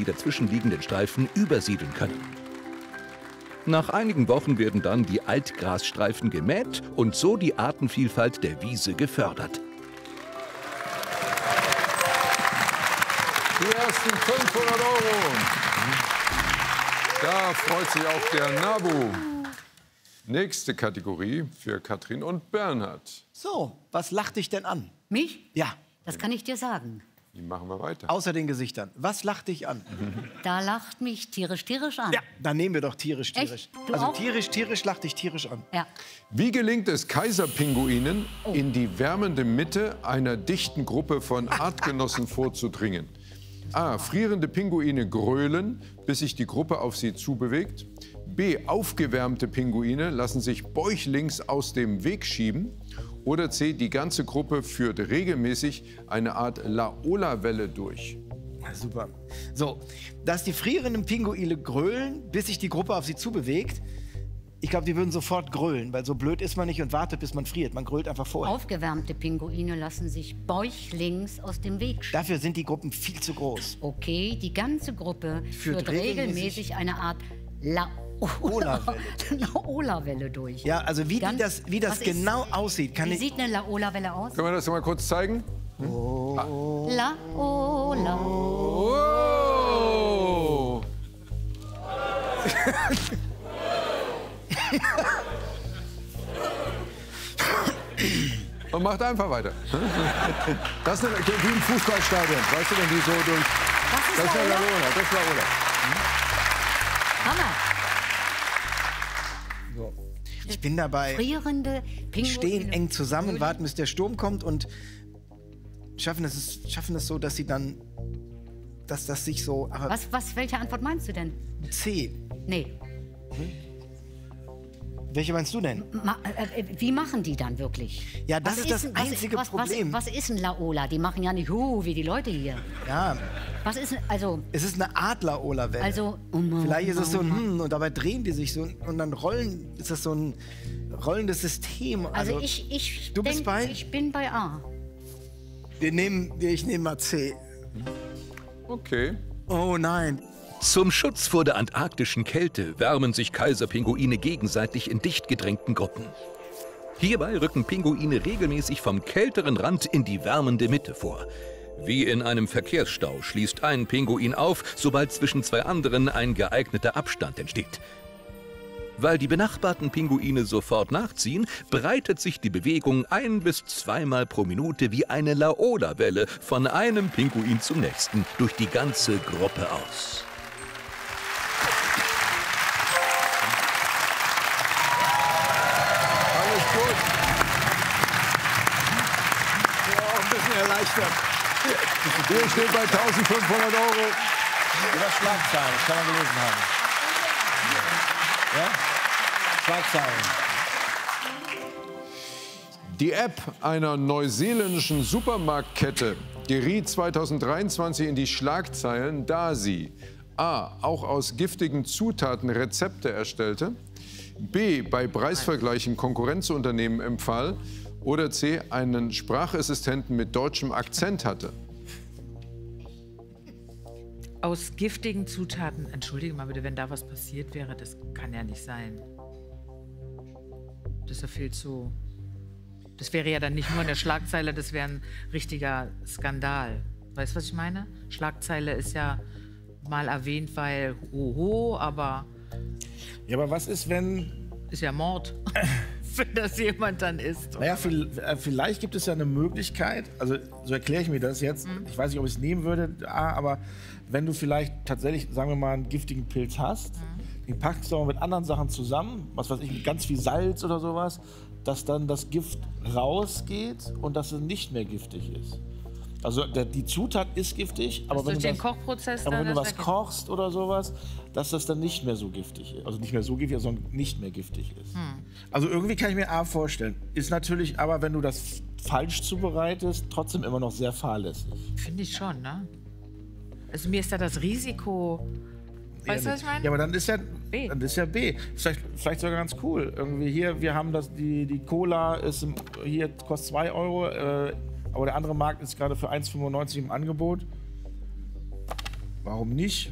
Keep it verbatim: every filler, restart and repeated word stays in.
die dazwischenliegenden Streifen übersiedeln können. Nach einigen Wochen werden dann die Altgrasstreifen gemäht und so die Artenvielfalt der Wiese gefördert. Die ersten fünfhundert Euro. Da freut sich auch der Nabu. Nächste Kategorie für Katrin und Bernhard. So, was lacht dich denn an? Mich? Ja. Das kann ich dir sagen. Die machen wir weiter. Außer den Gesichtern. Was lacht dich an? Da lacht mich tierisch, tierisch an. Ja, dann nehmen wir doch tierisch, tierisch. Echt? Du Also auch? tierisch, tierisch lacht dich tierisch an. Ja. Wie gelingt es Kaiserpinguinen, Oh. in die wärmende Mitte einer dichten Gruppe von Artgenossen vorzudringen? A. Frierende Pinguine grölen, bis sich die Gruppe auf sie zubewegt. B. Aufgewärmte Pinguine lassen sich bäuchlings aus dem Weg schieben. Oder C. Die ganze Gruppe führt regelmäßig eine Art Laola-Welle durch. Ja, super. So, dass die frierenden Pinguine grölen, bis sich die Gruppe auf sie zubewegt. Ich glaube, die würden sofort grölen, weil so blöd ist man nicht und wartet, bis man friert. Man grölt einfach vorher. Aufgewärmte Pinguine lassen sich bäuchlings aus dem Weg schieben. Dafür sind die Gruppen viel zu groß. Okay, die ganze Gruppe führt, regelmäßig regelmäßig eine Art Laola-Welle Laola-Welle durch. Ja, also wie, die Ganz- das, wie das was ist- genau aussieht, kann Wie ich... sieht eine Laola-Welle aus? Können wir das mal kurz zeigen? Laola. Oh! Und macht einfach weiter. Das ist eine, wie im Fußballstadion. Weißt du, wenn die so durch... Was ist Das ist eine Laola? Laola, das ist Laola. Hammer. So. Ich bin dabei. Frierende Pinguine. Stehen eng zusammen, warten, bis der Sturm kommt und schaffen es, schaffen es so, dass sie dann, dass das sich so... Aber Was, was, welche Antwort meinst du denn? C. Nee. Welche meinst du denn? Ma, äh, äh, wie machen die dann wirklich? Ja, das Was ist das ein- was- einzige was, Problem. Was, was ist ein Laola? Die machen ja nicht hu, wie die Leute hier. Ja, Was ist, also, es ist eine Adler-Ola-Welle. also... Oh Mann, Vielleicht ist es so oh ein Mann. hm, und dabei drehen die sich so und dann rollen, ist das so ein rollendes System. Also ich, ich, du bist denk, bei? ich bin bei A. Wir nehmen, ich nehme mal C. Okay. Oh nein. Zum Schutz vor der antarktischen Kälte wärmen sich Kaiserpinguine gegenseitig in dicht gedrängten Gruppen. Hierbei rücken Pinguine regelmäßig vom kälteren Rand in die wärmende Mitte vor. Wie in einem Verkehrsstau schließt ein Pinguin auf, sobald zwischen zwei anderen ein geeigneter Abstand entsteht. Weil die benachbarten Pinguine sofort nachziehen, breitet sich die Bewegung ein- bis zweimal pro Minute wie eine Laola-Welle von einem Pinguin zum nächsten durch die ganze Gruppe aus. Alles gut. Ja, auch ein bisschen erleichtert. Hier steht bei eintausendfünfhundert Euro. Über Schlagzeilen, das kann man gelesen haben. Ja? Schlagzeilen. Die App einer neuseeländischen Supermarktkette geriet zweitausenddreiundzwanzig in die Schlagzeilen, da sie a. auch aus giftigen Zutaten Rezepte erstellte, b. bei Preisvergleichen Konkurrenzunternehmen empfahl oder c. einen Sprachassistenten mit deutschem Akzent hatte. Aus giftigen Zutaten, entschuldige mal bitte, wenn da was passiert wäre, das kann ja nicht sein. Das ist ja viel zu... Das wäre ja dann nicht nur eine Schlagzeile, das wäre ein richtiger Skandal. Weißt du, was ich meine? Schlagzeile ist ja mal erwähnt, weil oho, aber Ja, aber was ist, wenn... ist ja Mord, wenn das jemand dann ist. Naja, viel- äh, vielleicht gibt es ja eine Möglichkeit, also so erkläre ich mir das jetzt, ich weiß nicht, ob ich es nehmen würde, ah, aber wenn du vielleicht tatsächlich, sagen wir mal, einen giftigen Pilz hast, den packst du aber mit anderen Sachen zusammen, was weiß ich, mit ganz viel Salz oder sowas, dass dann das Gift rausgeht und dass es nicht mehr giftig ist. Also der, die Zutat ist giftig, aber Dass wenn durch du den das, Kochprozess aber dann wenn du das was weg- kochst oder sowas, dass das dann nicht mehr so giftig ist. Also nicht mehr so giftig, sondern nicht mehr giftig ist. Also irgendwie kann ich mir A vorstellen. Ist natürlich aber, wenn du das falsch zubereitest, trotzdem immer noch sehr fahrlässig. Finde ich schon, ne? Also mir ist da das Risiko... Weißt du, was ich meine? Ja, aber dann ist ja B. Dann ist ja B. Vielleicht, vielleicht sogar ganz cool. Irgendwie hier, wir haben das, die, die Cola ist im, hier kostet zwei Euro, äh, aber der andere Markt ist gerade für eins Komma fünfundneunzig im Angebot. Warum nicht?